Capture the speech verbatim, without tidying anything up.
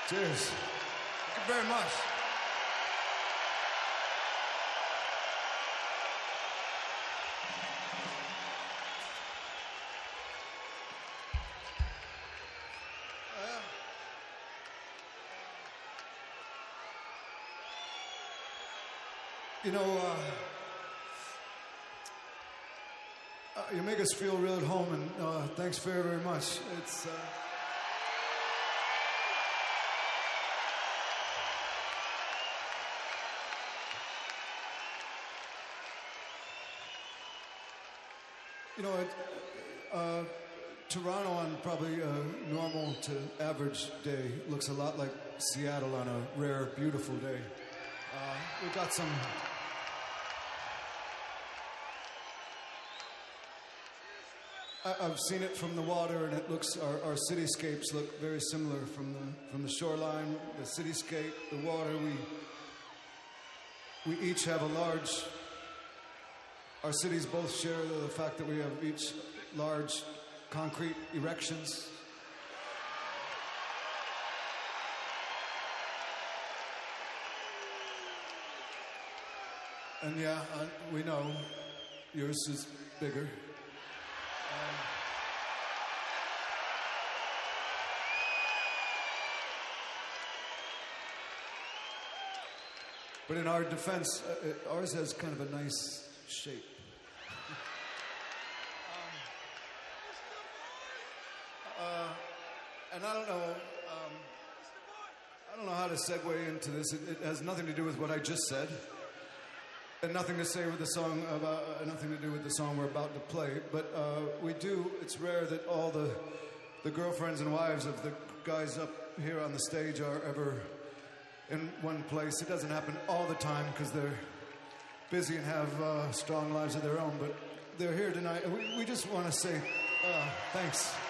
Cheers. Thank you very much. You know, uh, uh, you make us feel real at home, and uh, thanks very, very much. It's. Uh, You know, it, uh, Toronto on probably a normal to average day looks a lot like Seattle on a rare, beautiful day. Uh, we've got some... I, I've seen it from the water, and it looks, our, our cityscapes look very similar from the, from the shoreline, the cityscape, the water. We, we each have a large... Our cities both share the fact that we have each large concrete erections. And yeah, uh, we know yours is bigger. Um, but in our defense, uh, it, ours has kind of a nice shape. Uh, and I don't know, um, I don't know how to segue into this. It, it has nothing to do with what I just said, and nothing to say with the song about, uh, nothing to do with the song we're about to play. But uh, we do. It's rare that all the the girlfriends and wives of the guys up here on the stage are ever in one place. It doesn't happen all the time because they're busy and have uh, strong lives of their own. But they're here tonight, and we, we just want to say uh, thanks.